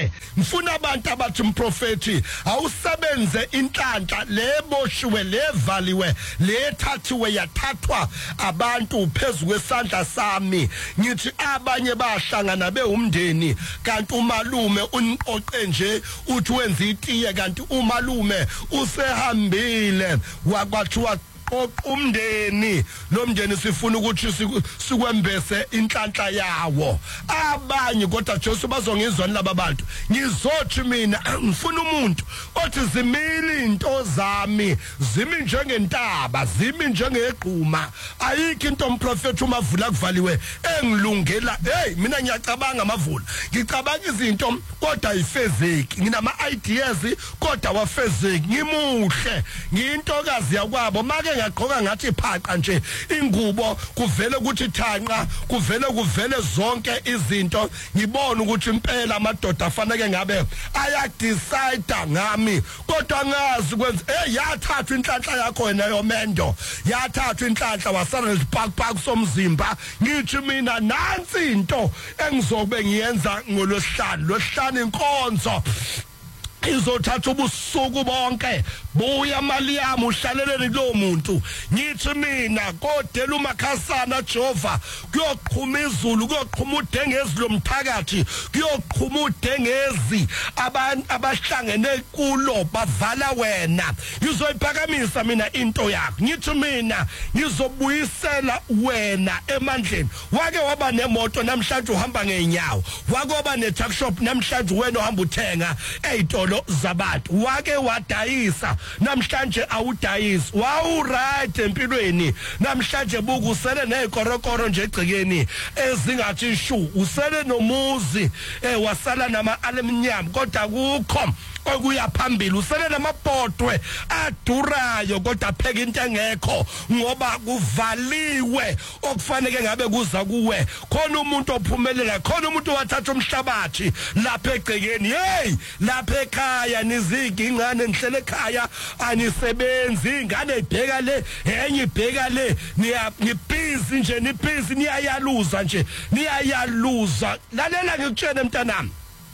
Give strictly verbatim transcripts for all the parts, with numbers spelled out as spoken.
bonke ngifuna abantu abathi umprofeti awusebenze inhlanhla leboshiwe levaliwe lethathiwe yathathwa abantu phezulu kwesandla sami ngithi abanye bahlangana beumndeni kanti umalume uniqoqe nje uthi wenza itiye kanti umalume usehambile wakwathiwa umndeni lo mndeni sifuna ukuthi sikwembese inhlanhla yawo abanye kodwa Jesu bazongizwana laba bantu ngizothi mina ngifuna umuntu othi zimili into zami zimi njengentaba zimi njengegquma ayikho into umprofeti umavula kuvaliwe engilungela hey mina ngiyacabanga amavula ngicabanga izinto kodwa ayifezeki nginama ideas kodwa wafezeki ngimuhle ngiyintokazi yakwabo make ngaqoka ngathi phaqa nje ingubo kuvele ukuthi thanqa kuvele kuvele zonke izinto ngibona ukuthi impela amadoda afanele ngabe aya decide ngami kodwa ngazi kwenza eh yathathwa inhlanhla yakho wena yomendo yathathwa inhlanhla wasana lesibhakbhak somzimba ngithi mina nansi into engizobe ngiyenza ngolosihlanu losihlanu inkonzo izothatha ubusuku bonke buya mali yami uhlaleleni kulo muntu ngithi mina kodela umakhasana Jehova kuyoqhuma izulu kuyoqhuma udengezi lomthakathi kuyoqhuma udengezi abantu abahlangene kulo bavala wena ngizoyiphakamisa mina into yakho ngithi mina ngizobuyisela wena emandleni wake waba nemoto namhlanje uhamba ngeenyawo wake waba ne truck shop namhlanje wena uhamba uthenga eyitolo zabantu wake wadayisa namhlanje awudayisi wawu right empilweni namhlanje buku usele nezikorokoro nje egcikeni ezingathi shu usele nomuzi eh wasala nama aluminium kodwa kukho okuya phambili usele namabhodwe adurayo kodwa pheka into engekho ngoba kuvaliwe okufanele ngabe kuza kuwe khona umuntu ophumelela khona umuntu wathatha umhlabathi lapha egcikeni hey lapha ekhaya nizigi ingane nihlele ekhaya anisebenzi ingane ibheka le enye ibheka le niyabhizi nje nibhizi niyayaluza nje niyayaluza lalela ngikutshene mntanami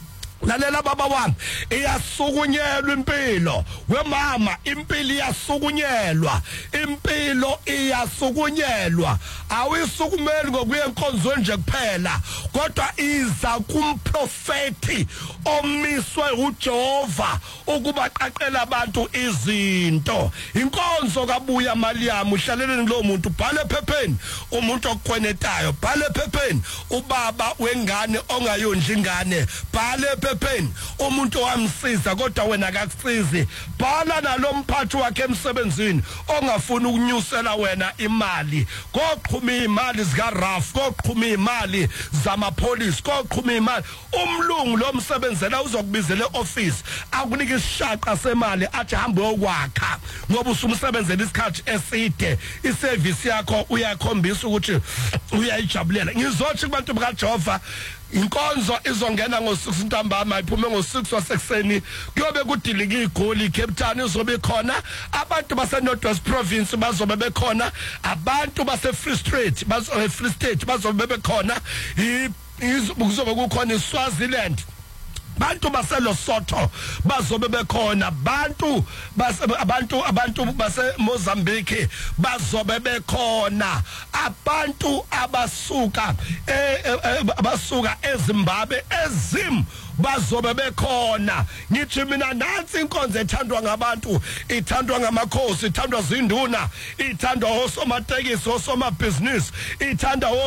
lalela baba wami iyasukunyelwa impilo wemama impilo iyasukunyelwa impilo iyasukunyelwa awisukumeli ngokuya enkonzweni nje kuphela kodwa iza kumprofeti omiswe uJehova ukuba qaqela abantu izinto inkonzo kabuya mali yami uhlaleleni lo muntu bhale ephepheni umuntu okwenetayo bhale ephepheni ubaba wengane ongayondla ingane bhale ephepheni umuntu wamsiza kodwa wena akakusizi bhala nalomphathi wakhe emsebenzini ongafuni ukunyusela wena imali koqhuma imali zika Raf koqhuma imali zamapolice koqhuma imali umlungu lomsebenzela uzokubizela eoffice akunika ishaqa semali athi hambe yokwakha ngoba usumsebenzela isikhathi eside iservice yakho uyakhombisa ukuthi uyayijabulela ngizothi kubantu bakaJehova inkonzo izongena ngo-six ntambama iphume ngo-six wasekuseni kuyobe kudilika igoli Cape Town izobe khona abantu base Northwest Province bazobe bekhona abantu base Free State bazobe Free State bazobe bekhona izobe kukhona iSwaziland bantu baseLesotho bazobe bekhona bantu abantu abantu base Mozambique bazobe bekhona abantu abasuka abasuka eZimbabwe ezim bazobe bekhona ngithi mina nansi inkonzo ethandwa ngabantu ithandwa ngamakhosi ithandwa zinduna ithandwa osomatekisi osomabhizinisi ithandwa